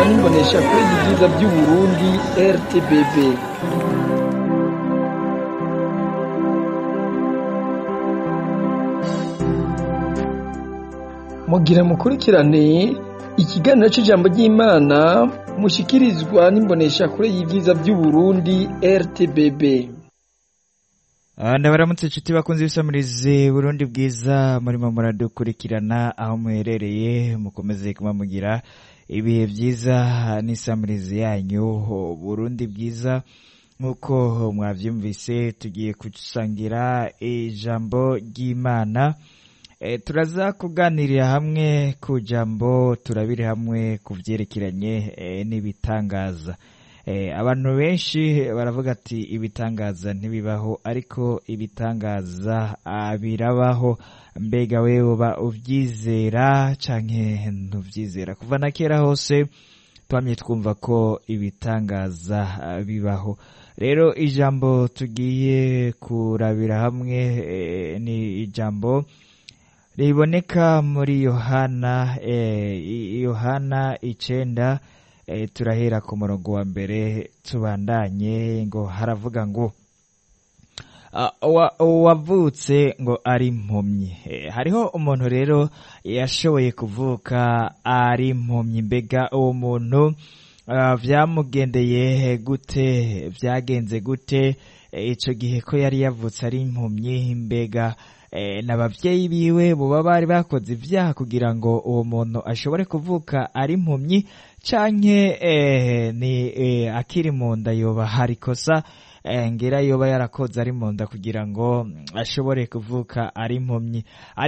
n'imboneshakure y'ibyiza by'u Burundi RTBB. Mugira mukurikirane ikiganiro c'ijambo ry'Imana mushikirizwa n'imboneshakure y'ibyiza by'u Burundi RTBB. Ndabaramutse inshuti bakunze ibisamirize Burundi bwiza murimo muradukurikirana aho muherereye, mukomeze kuba mugira ibihe byiza n'isamirize yanyu Burundi bwiza. Nkuko mwavyumvise tugiye gusangira ijambo ry'Imana. Turaza kuganirira hamwe ku jambo, turabire hamwe kuvyerekeranye n'ibitangaza. Abantu benshi baravuga ati ibitangaza ntibibaho, ariko ibitangaza birabaho. Mbega wewe uba uvyizera canke ntuvyizera? Kuva na kera hose twamye twumva ko ibitangaza bibaho. Rero ijambo tugiye kurabira hamwe ni ijambo riboneka muri Yohana 9. Turahera ku murongo wa mbere tubandanye, ngo haravuga ngo wavutse ngo ari impumyi. Hariho umuntu rero yashoboye kuvuka ari impumyi. Mbega uwo muntu vyamugendeye gute? Vyagenze gute ico gihe ko yari yavutse ari impumyi? Mbega n'abavyeyi biwe boba bari bakoze ivyaha kugira ngo uwo muntu ashobore kuvuka ari impumyi, canke ni akiri mu nda yoba hari kosa ngira yoba yarakoze ari mu nda kugira ngo ashobore kuvuka ari impumyi?